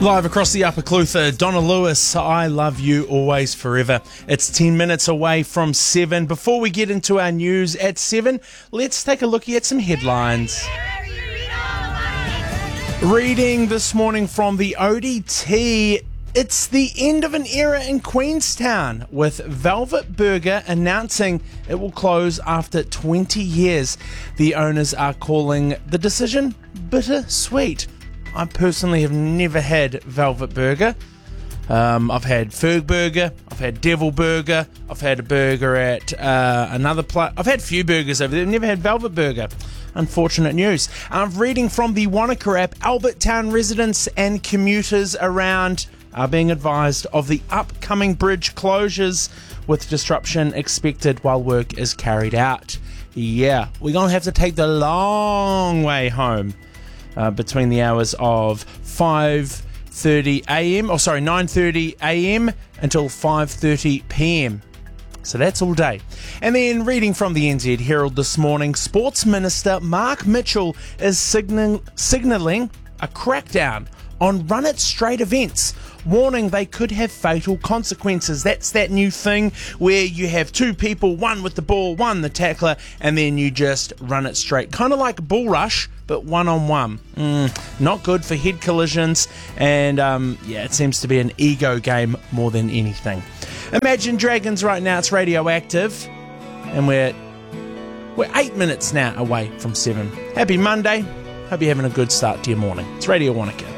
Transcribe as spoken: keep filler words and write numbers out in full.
Live across the Upper Clutha, Donna Lewis, I Love You Always Forever. It's ten minutes away from seven. Before we get into our news at seven, let's take a look at some headlines. Reading this morning from the O D T, it's the end of an era in Queenstown, with Velvet Burger announcing it will close after twenty years. The owners are calling the decision bittersweet. I personally have never had Velvet Burger. Um, I've had Ferg Burger, I've had Devil Burger, I've had a burger at uh, another place. I've had a few burgers over there, I've never had Velvet Burger. Unfortunate news. I'm reading from the Wanaka app. Albert Town residents and commuters around are being advised of the upcoming bridge closures, with disruption expected while work is carried out. Yeah, we're going to have to take the long way home. Uh, between the hours of five thirty a.m. or sorry, nine thirty a.m. until five thirty p.m. So that's all day. And then reading from the N Z Herald this morning, Sports Minister Mark Mitchell is signal- signalling a crackdown on Run It Straight events, warning they could have fatal consequences. That's that new thing where you have two people, one with the ball, one the tackler, and then you just run it straight. Kind of like Bull Rush, but one-on-one. Mm, not good for head collisions, and um, yeah, it seems to be an ego game more than anything. Imagine Dragons right now, it's Radioactive, and we're, we're eight minutes now away from seven. Happy Monday. Hope you're having a good start to your morning. It's Radio Wanaka.